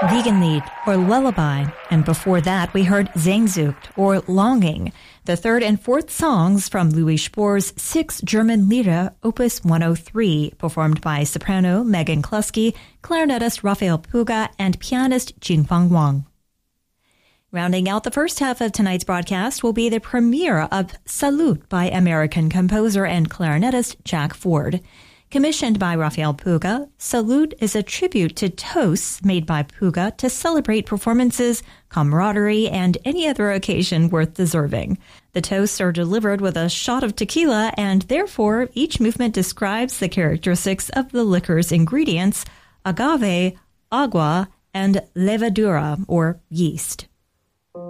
Wiegenlied, or Lullaby, and before that we heard Sehnsucht, or Longing, the third and fourth songs from Louis Spohr's 6 German Lieder, Opus 103, performed by soprano Megan Kluski, clarinetist Raphael Puga, and pianist Jingfang Wang. Rounding out the first half of tonight's broadcast will be the premiere of Salute by American composer and clarinetist Jack Ford. Commissioned by Raphael Puga, Salute is a tribute to toasts made by Puga to celebrate performances, camaraderie, and any other occasion worth deserving. The toasts are delivered with a shot of tequila, and therefore each movement describes the characteristics of the liquor's ingredients, agave, agua, and levadura, or yeast.